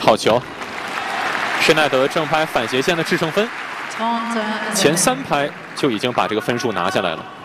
好球！施耐德正拍反斜线的制胜分，前3拍就已经把这个分数拿下来了。